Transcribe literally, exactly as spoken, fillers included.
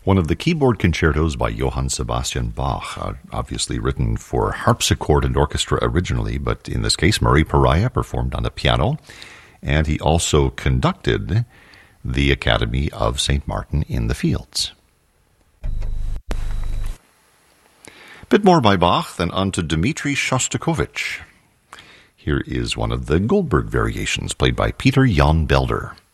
One of the keyboard concertos by Johann Sebastian Bach, uh, obviously written for harpsichord and orchestra originally, but in this case, Murray Pariah performed on the piano, and he also conducted the Academy of Saint Martin in the Fields. Bit more by Bach, then on to Dmitri Shostakovich. Here is one of the Goldberg variations played by Peter Jan Belder.